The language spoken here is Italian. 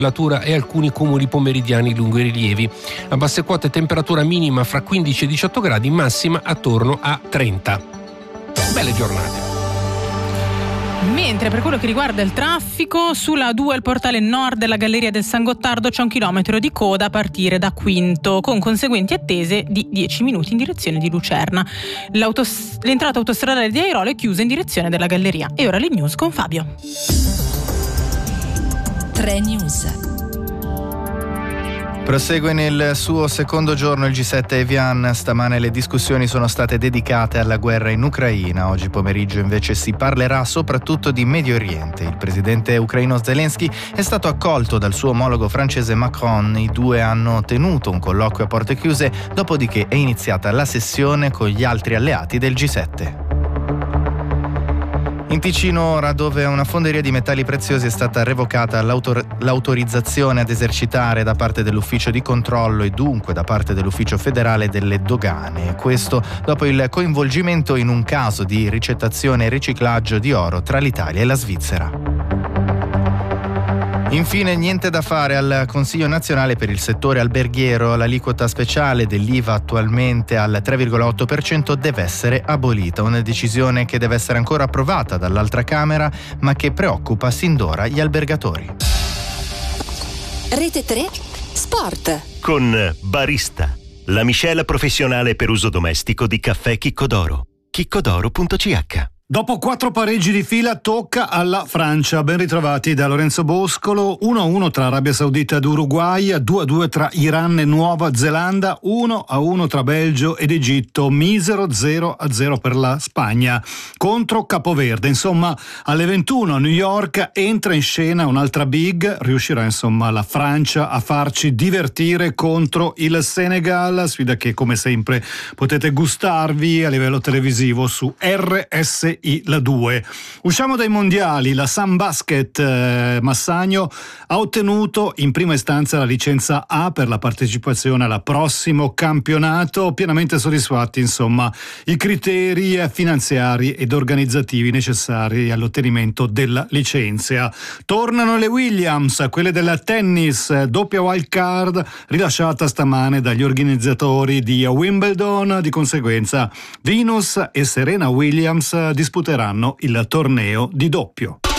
e alcuni cumuli pomeridiani lungo i rilievi. A basse quote temperatura minima fra 15 e 18 gradi, massima attorno a 30. Belle giornate. Mentre per quello che riguarda il traffico, sulla A2 al portale nord della Galleria del San Gottardo c'è 1 chilometro di coda a partire da Quinto, con conseguenti attese di 10 minuti in direzione di Lucerna. L'entrata autostradale di Airolo è chiusa in direzione della Galleria. E ora le news con Fabio. 3 News. Prosegue nel suo secondo giorno il G7 Evian. Stamane le discussioni sono state dedicate alla guerra in Ucraina. Oggi pomeriggio invece si parlerà soprattutto di Medio Oriente. Il presidente ucraino Zelensky è stato accolto dal suo omologo francese Macron. I due hanno tenuto un colloquio a porte chiuse, dopodiché è iniziata la sessione con gli altri alleati del G7. In Ticino ora, dove una fonderia di metalli preziosi è stata revocata l'autorizzazione ad esercitare da parte dell'ufficio di controllo e dunque da parte dell'ufficio federale delle dogane. Questo dopo il coinvolgimento in un caso di ricettazione e riciclaggio di oro tra l'Italia e la Svizzera. Infine, niente da fare al Consiglio nazionale per il settore alberghiero. L'aliquota speciale dell'IVA, attualmente al 3,8%, deve essere abolita. Una decisione che deve essere ancora approvata dall'altra Camera, ma che preoccupa sin d'ora gli albergatori. Rete 3 Sport. Con Barista, la miscela professionale per uso domestico di caffè Chiccodoro. chiccodoro.ch. Dopo 4 pareggi di fila tocca alla Francia. Ben ritrovati da Lorenzo Boscolo. 1-1 tra Arabia Saudita ed Uruguay, 2-2 tra Iran e Nuova Zelanda, 1-1 tra Belgio ed Egitto, misero 0-0 per la Spagna contro Capoverde. Insomma, alle 21 a New York entra in scena un'altra big. Riuscirà insomma la Francia a farci divertire contro il Senegal, sfida che come sempre potete gustarvi a livello televisivo su RSI la 2. Usciamo dai mondiali. La Sun Basket Massagno ha ottenuto in prima istanza la licenza A per la partecipazione al prossimo campionato, pienamente soddisfatti insomma i criteri finanziari ed organizzativi necessari all'ottenimento della licenza. Tornano le Williams, quelle del tennis, doppia wild card rilasciata stamane dagli organizzatori di Wimbledon. Di conseguenza Venus e Serena Williams disputeranno il torneo di doppio.